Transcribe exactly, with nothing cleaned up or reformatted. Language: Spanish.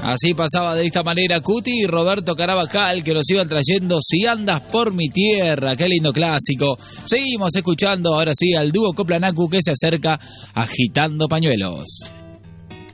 Así pasaba de esta manera Cuti y Roberto Carabajal, que nos iban trayendo Si andas por mi tierra. Qué lindo clásico. Seguimos escuchando ahora sí al dúo Coplanacu, que se acerca agitando pañuelos.